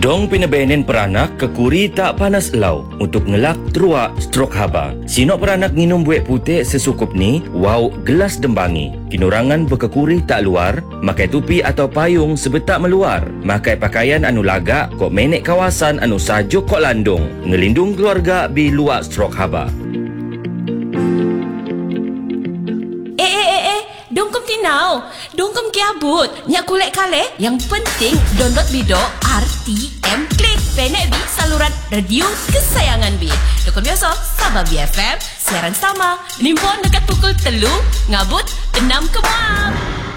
Dong pinabenen peranak kekuri tak panas elau untuk ngelak teruak strok haba. Sinok peranak minum buik putih sesukup ni, wow gelas dembangi. Kinurangan berkekuri tak luar, makai tupi atau payung sebetak meluar. Makai pakaian anu lagak, kok menek kawasan anu sajuk kok landung. Ngelindung keluarga bi luak strok haba. Dongkom tinau, dongkom kiabut. Nyak kulek kale, yang penting download Bido RTM Klik. Penek bi saluran radio kesayangan bi. Dongkom biasa, Sabah BFM, siaran sama. Nimpon dekat pukul 3, ngabut 6 ke Muam.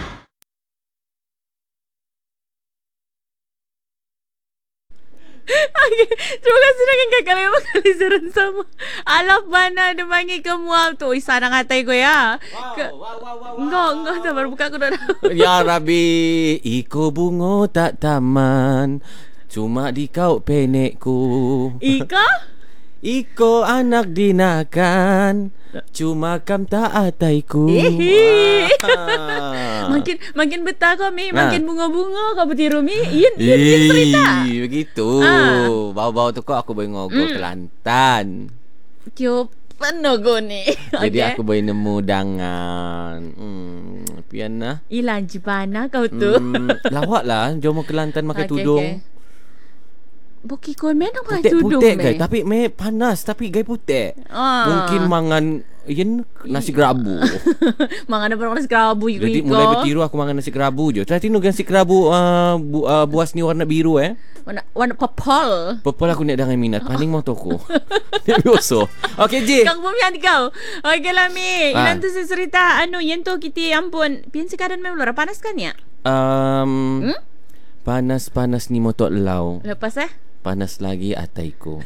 Okay. Terima kasih dengan kakak memang kali siaran sama. Alaf mana dia panggil ke Muam tu. Isa nak ngatai gue ya. Enggak. Sabar buka aku dah. Ya Rabbi, iko bungo tak taman, cuma di kau penekku. Iko anak dinakan, cuma kam tak ataiku. Makin betah kau Mi. Makin bunga-bunga kau bertiru Mi. Yin cerita. Begitu. Bau-bau tu kau aku boleh ngogok Kelantan. Kyo penuh kau ni. Jadi aku boleh nemu dangan. Piana. Ilan jibana kau tu. Lawak lah. Jom Kelantan pakai tudung. Buki kau memang pakai tudung Putih guys. Tapi panas. Tapi guys putih. Mungkin mangan nasi gerabu. Mangan apa nasi gerabu. Jadi mulai bertiru aku mangan nasi gerabu je. Tadi nu nasi gerabu buas ni warna biru Warna purple. Purple aku nak dengan minat. Paling mau toko. Biasa. Okay Ji. Kang Bumi hati kau. Okay lah Mi. Ilan tu saya cerita. Yang tu kita ampun. Pian sekarang memang luar panas kan ya? Panas-panas ni motor lau. Lepas panas lagi ataiku.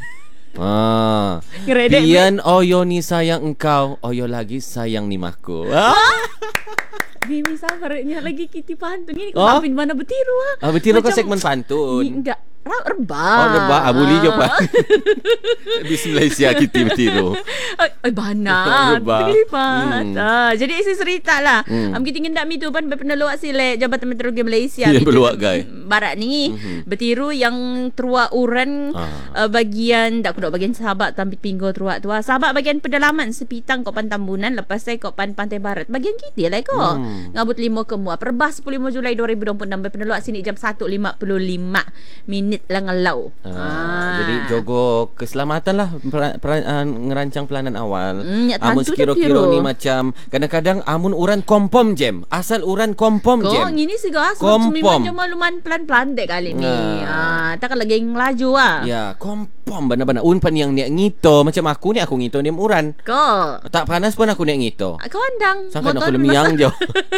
Pian oyo ni sayang engkau, oyo lagi sayang ni maku. Mimi sabarnya lagi kita pantun. Ini kau mampin mana bertiru bertiru ke segmen pantun. Enggak. Rebah. Rebah. Boleh je pak. Di Malaysia kita bertiru. Banat. Jadi isi cerita lah. Kita ingat mi tu pan pernah luak silek Jabatan Meteorologi Malaysia. Ya beluak guys. Barat ni bertiru yang teruak uran bagian tak kuda bagian Sabak Tampit Pinggul teruak tua. Sabak bagian pedalaman Sepitang Kopan Tambunan, lepas saya Kopan Pantai Barat. Bagian kita lah kau. Ngabut 5 ke Muar. Perbah 15 Julai 2024 pernah luak sini jam 1.55 minit lah ngelau. Jadi jogo keselamatan lah ngerancang pelanan awal. Amun sekira-kira ni macam kadang-kadang amun uran kompom jem. Asal uran kompom jem. Kau ngini sih gak asal macam maluman pelan-pelan dek kali ni. Takkan lagi ngelaju Ya, kompom benar-benar. Unpan yang niat ngito macam aku ni, aku ngito ni uran. Kau tak panas pun aku niat ngito. Kau andang. Sangka nak lemiang je.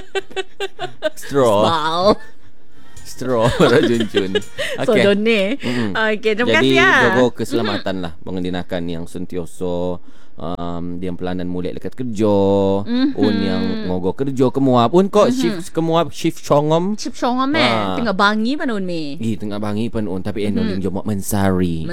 Straw rajun-jun. Okay. So done. Okay, terima kasih ya. Jadi jaga keselamatan lah mengendinakan yang sentioso yang pelanan mulai dekat kerja, yang ngogo kerja kemuap kok shift kemuap shift chongom tengah bangi panun mi. Tengah bangi panun tapi enoling jomo mensari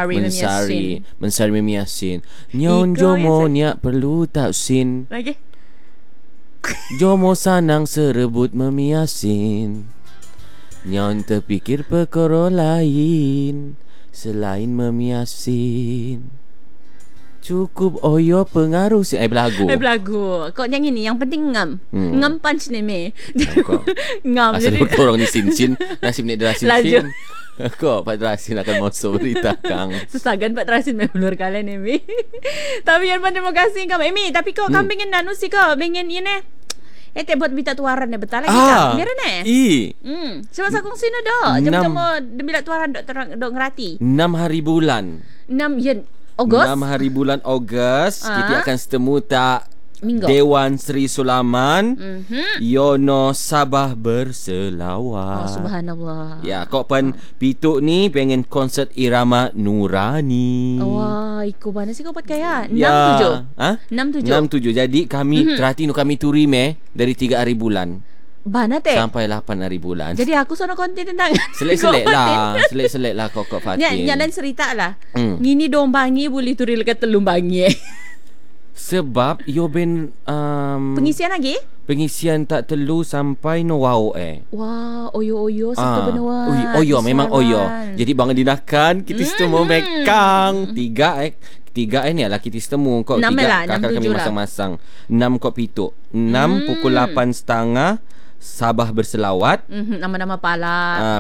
memiasin. Nyon jomo nya perlu tak sin. Lagi. Jomo sanang serebut memiasin. Nyon terpikir perkara lain selain memiasin. Cukup oyo pengaruh si belagu. Kok yang ini yang penting ngam. Ngam punch ni me. Ngam asal jadi orang ni sin nasib ni derasin sin. Kok Pak Derasin akan masuk berita kang. Susagan Pak Derasin melur kalian ni mi. Tapi yang terima kasih kau Mi. Tapi kok kambing nanu sih kau pengen ini. Tak buat minta tuaran ni betul lagi tak? Biar ni. Sebab sakung sini dah. Jam mau bila tuaran dok ngerati. 6 hari bulan. 6 yen Ogos. 6 hari bulan Ogos kita akan setemu tak Minggu. Dewan Sri Sulaman Yono Sabah berselawat. Subhanallah. Ya, kok pan pituk ni pengen konsert irama Nurani. Wah, ikut mana sih kau buat kaya? 6-7. 6-7. Jadi kami terhati kami turi dari 3 hari bulan. Bana sampai 8 hari bulan. Jadi aku sono konten tentang Selek-selek lah kok Fatin. Nyalan cerita lah. Ngini dong bangi boleh turil ke telung bangi. Sebab yo ben pengisian lagi? Pengisian tak telu sampai no wow Wah, oyo-oyo serta benawan. Oyo memang oyo. Jadi bangun dinakan kita semua mekang. Tiga ni adalah kita semua kok 6 tiga lah, kakak 6, kami 7 lah. masang-masang. 6 kok pituk. 6 pukul 8.30 Sabah berselawat. Nama-nama pala.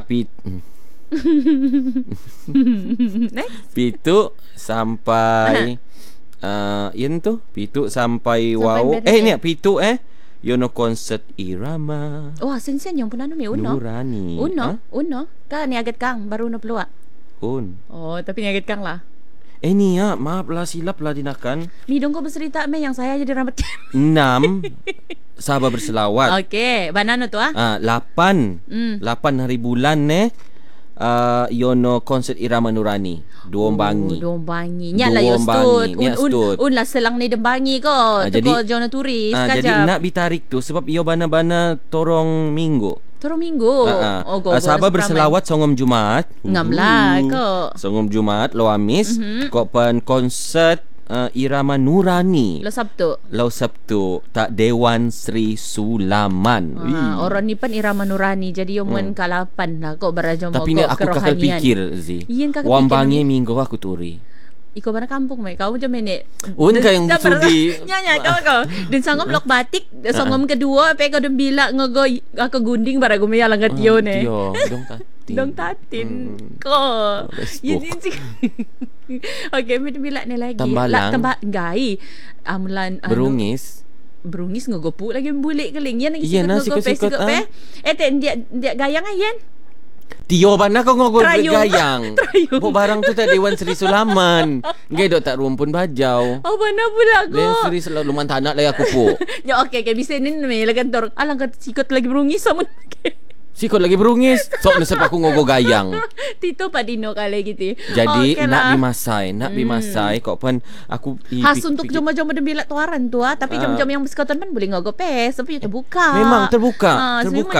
Pituk sampai yen tu pituk sampai wow. beres. Ni pituk Yono konsert irama Wah, sen-sen yang pun anu mi uno. Nurani. Uno. Kan ni agak kang baru no peluang. Oh, tapi ni agak kang lah. Ni maaf lah silap lah dinakan. Mi dong kau bercerita me yang saya jadi rambut. 6 Sabah berselawat. Okey, banano tu 8 hari bulan Yono konsert irama Nurani Dombangi. Nya lah yo stut. Un lah selang ni Dembangi ko. Jadi Jono turis jadi nak bitarik tu sebab iyo bana-bana torong minggu. Sabah berselawat songom Jumaat. Ngam lah ko. Songom Jumaat lo Amis ko pan konsert irama Nurani. Lo Sabtu tak Dewan Sri Sulaman. Orang ni pan irama Nurani jadi yomun kalapan lah kok barajo mo tapi ni aku kakak pikir Zi. Wambangi minggu aku turi. Iko mana kampung mai kau macam ni. Un ka yang sudi. Nya kau. Dan sangom lok batik, sangom kedua pe kau dem bila ngogo aku gunding bara gume ya langgat yo ne. Dong tatin. Ko. Ini sih. Okey, bila ni lagi. Tambah gai. Amlan Berungis ngogopu lagi bulik keling. Yan lagi sikut pe. Dia gayang ayen. Tio bana kau ngogo gayang. Bo barang tu tak Dewan Sri Sulaman. Ngai dok tak rumpun bajau. Oh bana pula ko. Dewan Sri selalu luman tanak lah aku po. Ya okey bisa ni me kantor. Alang kat sikut lagi berungis sama. Sikut lagi berungis. Sok nasib aku ngogo gayang. Tito padino kali gitu. Jadi nak bimasai kok pun aku khas untuk jom-jom ada bilat tuaran tu tapi jom-jom yang bersekatan pun boleh ngogo pes tapi terbuka. Memang terbuka.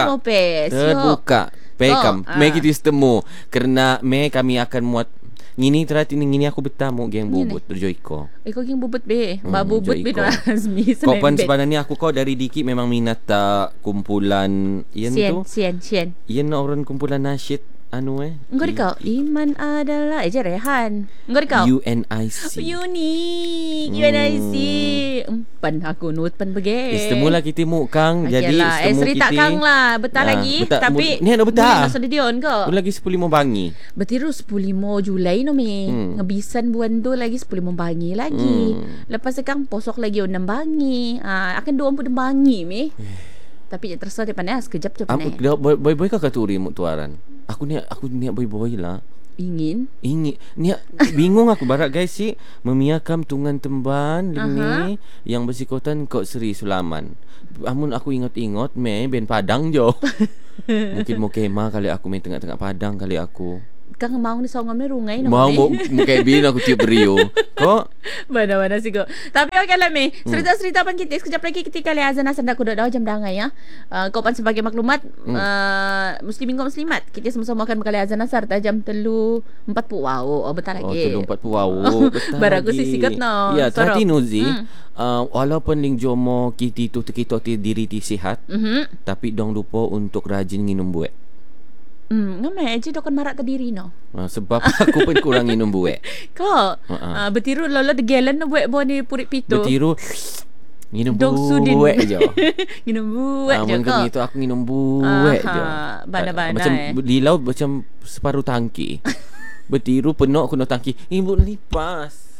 Pekam me kita temu kerana kami akan muat ngini terati ngini aku bertamu geng bubut Joiko. Iko geng bubut be. Ba bubut be Azmi. Kopan sebenarnya aku kau dari dikit memang minat kumpulan yen tu. Sien. Yen orang kumpulan nasyid Engkau dikau Iman adalah Rehan. Engkau dikau UNIC. UNIC. Pan aku nut pan bege. Semula kita mu kang jadi semua cerita kita kang lah betah lagi tapi ni ada betah. Masa dion ko. Lagi 10 bangi. Betiru 10 Julai no me. Ngebisan buan tu lagi 10 bangi lagi. Lepas sekang posok lagi 6 bangi. Akan 20 bangi me. Tapi terasa depan sekejap je pan. Boy kau katuri mutuaran. Aku ni boy lah. Ingin ni bingung aku barat guys si memiakam tungan temban ini yang bersikotan kok Sri Sulaman. Amun aku ingat ben Padang jo. Mungkin mau kema kali aku main tengah-tengah Padang kali aku. Kang mau ni songom ni rungai no. Mau muka bin aku tiup beriu. Kok? Mana sih kok. Tapi okey lah me. Cerita pan kita sekejap lagi ketika azan dak kuda dah jam dangai ya. Kau pan sebagai maklumat muslimin kau muslimat. Kita sama-sama akan berkali azan asar jam 3:40 wow. Betul lagi. 3:40 wow. Betul. Baraku si sikat no. Ya, tadi Nuzi. Walaupun ling jomo kita diri ti sihat. Tapi dong lupa untuk rajin minum buat. Ngamai aja dokon marak terdiri no. Sebab aku pun kurang minum buat. Kau betiru lolo de galen no buat ni purik pitu. Betiru minum buat je. Minum buat je kau. Mungkin itu aku minum buat je. Bana-bana macam di laut macam separuh tangki. Betiru penuh aku nak tangki. Ibu lipas.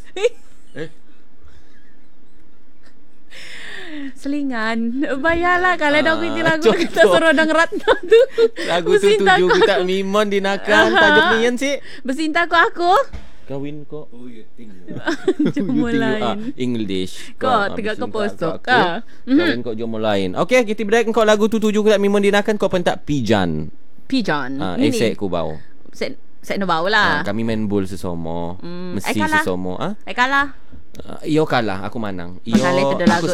Selingan. Bayarlah kalau dah aku lagu kita Serodang Ratna tu. Lagu tu 7 juta mimon dinakan. Tajuk nian sih. Bercinta aku. Kawin kok. Oh you think. Jomo lain. English. Kok tegak ke posok. Kawin kok jomo lain. Okey, kita break kok lagu tu 7 juta mimon dinakan kok pentak pijan. Esek ku bau. Saya no bau lah. Kami main bowl sesomo. Mesti sesomo. Kalah. Iyo kalah, aku menang. Iyo aku